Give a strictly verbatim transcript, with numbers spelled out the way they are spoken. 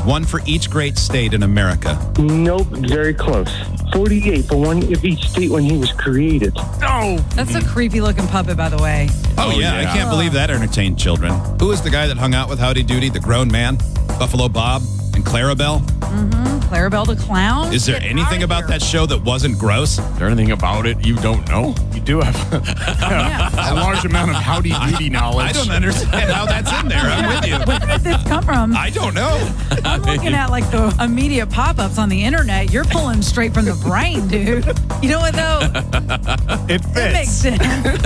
one for each great state in America. Nope, very close. forty-eight for one of each state when he was created. Oh, That's a creepy looking puppet, by the way. Oh, Oh, yeah, yeah. I can't believe that entertained children. Who was the guy that hung out with Howdy Doody, the grown man? Buffalo Bob and Clarabelle? Clarabelle the Clown? Is there Get anything outta about here. that show that wasn't gross? is there anything about it you don't know? You do have Yeah. a large amount of howdy doody knowledge. I don't understand how that's in there. I'm with you. Where did this come from? I don't know. I'm looking at like the immediate pop-ups on the internet. You're pulling straight from the brain, dude. You know what though? It It makes fits. sense.